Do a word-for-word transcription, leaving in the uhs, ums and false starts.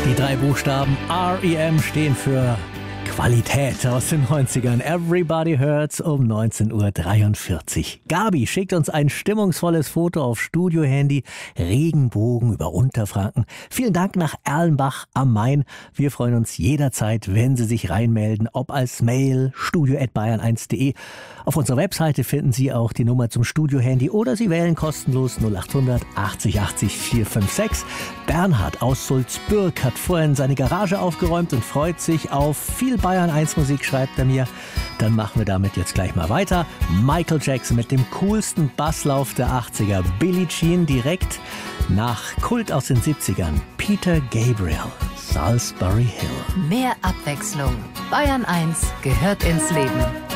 Die drei Buchstaben R E M stehen für Qualität aus den neunzigern. Everybody Hurts um neunzehn Uhr dreiundvierzig. Gabi schickt uns ein stimmungsvolles Foto auf Studio-Handy. Regenbogen über Unterfranken. Vielen Dank nach Erlenbach am Main. Wir freuen uns jederzeit, wenn Sie sich reinmelden, ob als Mail studio at bayern eins punkt de. Auf unserer Webseite finden Sie auch die Nummer zum Studio-Handy oder Sie wählen kostenlos null acht hundert achtzig achtzig vier fünf sechs. Bernhard aus Sulzbürg hat vorhin seine Garage aufgeräumt und freut sich auf viel Bayern eins Musik, schreibt er mir. Dann machen wir damit jetzt gleich mal weiter. Michael Jackson mit dem coolsten Basslauf der achtziger. Billie Jean direkt nach Kult aus den siebzigern. Peter Gabriel, Salisbury Hill. Mehr Abwechslung. Bayern eins gehört ins Leben.